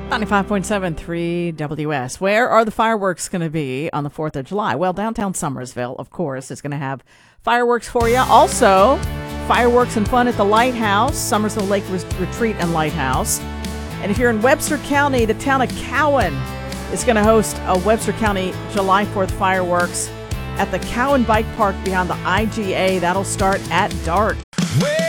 95.73 WS. Where are the fireworks going to be on the 4th of July? Well, downtown Summersville, of course, is going to have fireworks for you. Also, fireworks and fun at the Lighthouse, Summersville Lake Retreat and Lighthouse. And if you're in Webster County, the town of Cowan is going to host a Webster County July 4th fireworks at the Cowan Bike Park behind the IGA. That'll start at dark.